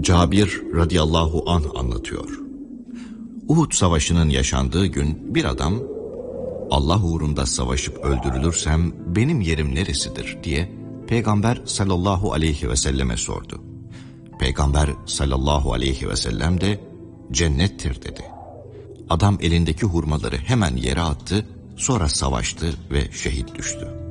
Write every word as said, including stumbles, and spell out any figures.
Cabir radıyallahu anh anlatıyor. Uhud savaşının yaşandığı gün bir adam, Allah uğrunda savaşıp öldürülürsem benim yerim neresidir diye Peygamber sallallahu aleyhi ve selleme sordu. Peygamber sallallahu aleyhi ve sellem de cennettir dedi. Adam elindeki hurmaları hemen yere attı, sonra savaştı ve şehit düştü.